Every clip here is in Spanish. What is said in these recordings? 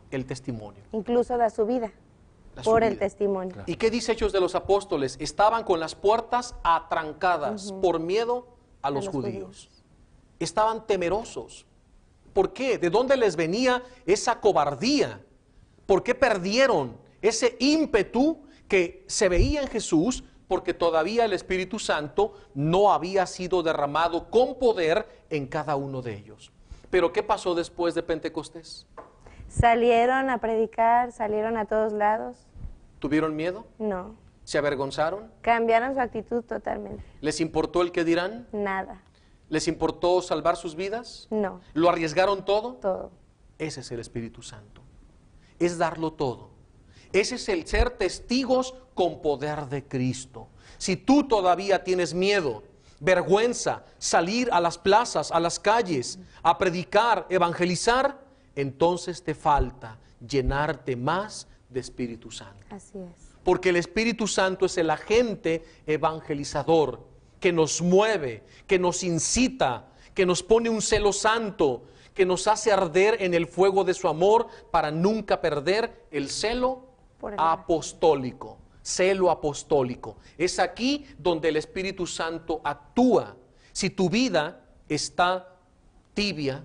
el testimonio. Incluso da su vida por el testimonio. Claro. ¿Y qué dice Hechos de los Apóstoles? Estaban con las puertas atrancadas por miedo a los judíos. Estaban temerosos. ¿Por qué? ¿De dónde les venía esa cobardía? ¿Por qué perdieron ese ímpetu que se veía en Jesús? Porque todavía el Espíritu Santo no había sido derramado con poder en cada uno de ellos. ¿Pero qué pasó después de Pentecostés? Salieron a predicar, salieron a todos lados. ¿Tuvieron miedo? No. ¿Se avergonzaron? Cambiaron su actitud totalmente. ¿Les importó el qué dirán? Nada. ¿Les importó salvar sus vidas? No. ¿Lo arriesgaron todo? Todo. Ese es el Espíritu Santo. Es darlo todo. Ese es el ser testigos con poder de Cristo. Si tú todavía tienes miedo, vergüenza, salir a las plazas, a las calles, a predicar, evangelizar, entonces te falta llenarte más de Espíritu Santo. Así es. Porque el Espíritu Santo es el agente evangelizador que nos mueve, que nos incita, que nos pone un celo santo, que nos hace arder en el fuego de su amor para nunca perder el celo apostólico. Celo apostólico. Es aquí donde el Espíritu Santo actúa. Si tu vida está tibia,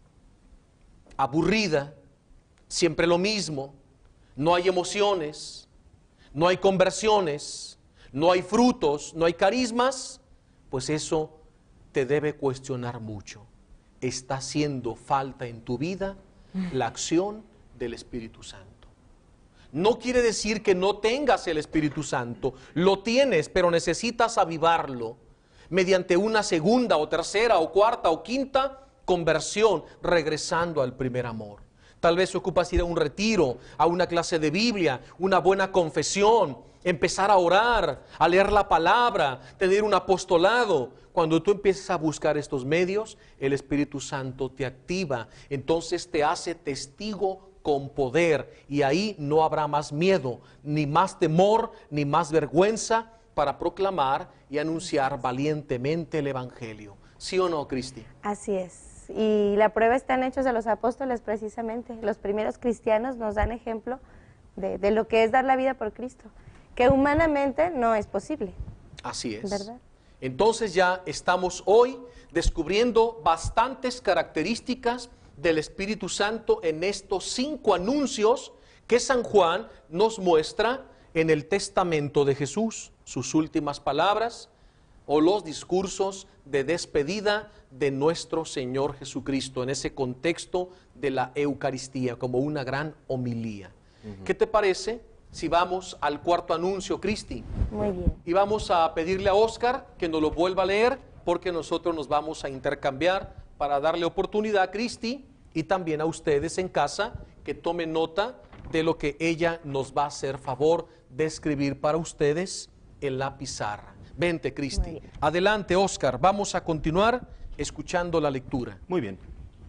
aburrida, siempre lo mismo, no hay emociones, no hay conversiones, no hay frutos, no hay carismas, pues eso te debe cuestionar mucho. Está haciendo falta en tu vida la acción del Espíritu Santo. No quiere decir que no tengas el Espíritu Santo, lo tienes, pero necesitas avivarlo mediante una segunda o tercera o cuarta o quinta conversión, regresando al primer amor. Tal vez ocupas ir a un retiro, a una clase de Biblia, una buena confesión, empezar a orar, a leer la palabra, tener un apostolado. Cuando tú empiezas a buscar estos medios, el Espíritu Santo te activa, entonces te hace testigo con poder, y ahí no habrá más miedo, ni más temor, ni más vergüenza para proclamar y anunciar valientemente el Evangelio. ¿Sí o no, Cristi? Así es. Y la prueba está en Hechos de los Apóstoles, precisamente. Los primeros cristianos nos dan ejemplo de lo que es dar la vida por Cristo, que humanamente no es posible. Así es. ¿Verdad? Entonces ya estamos hoy descubriendo bastantes características del Espíritu Santo en estos 5 anuncios que San Juan nos muestra en el testamento de Jesús, sus últimas palabras o los discursos de despedida de nuestro Señor Jesucristo, en ese contexto de la Eucaristía, como una gran homilía. ¿Qué te parece si vamos al cuarto anuncio, Cristi? Muy bien. Y vamos a pedirle a Óscar que nos lo vuelva a leer, porque nosotros nos vamos a intercambiar para darle oportunidad a Cristi y también a ustedes en casa que tomen nota de lo que ella nos va a hacer favor de escribir para ustedes en la pizarra. Vente, Cristi. Adelante, Óscar. Vamos a continuar escuchando la lectura. Muy bien.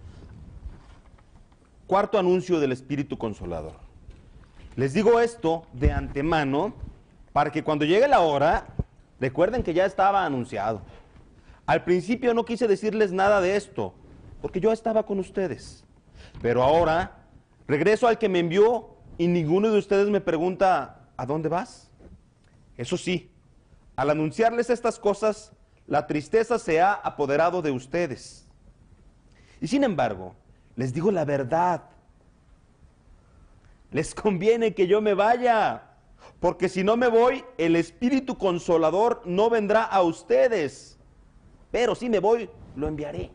Cuarto anuncio del Espíritu Consolador. Les digo esto de antemano para que cuando llegue la hora, recuerden que ya estaba anunciado. Al principio no quise decirles nada de esto, porque yo estaba con ustedes. Pero ahora regreso al que me envió y ninguno de ustedes me pregunta, ¿a dónde vas? Eso sí, al anunciarles estas cosas, la tristeza se ha apoderado de ustedes. Y sin embargo, les digo la verdad. Les conviene que yo me vaya, porque si no me voy, el Espíritu Consolador no vendrá a ustedes. Pero si me voy, lo enviaré.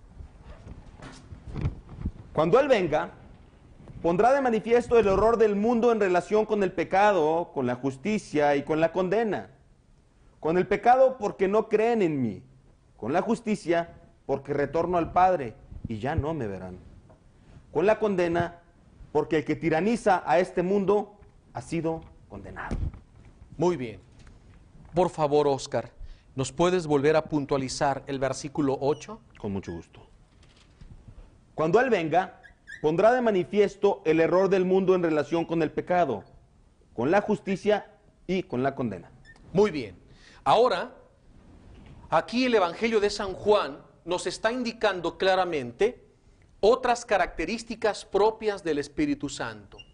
Cuando Él venga, pondrá de manifiesto el horror del mundo en relación con el pecado, con la justicia y con la condena. Con el pecado porque no creen en mí. Con la justicia porque retorno al Padre y ya no me verán. Con la condena porque el que tiraniza a este mundo ha sido condenado. Muy bien. Por favor, Óscar, ¿nos puedes volver a puntualizar el versículo 8? Con mucho gusto. Cuando Él venga, pondrá de manifiesto el error del mundo en relación con el pecado, con la justicia y con la condena. Muy bien. Ahora, aquí el Evangelio de San Juan nos está indicando claramente otras características propias del Espíritu Santo.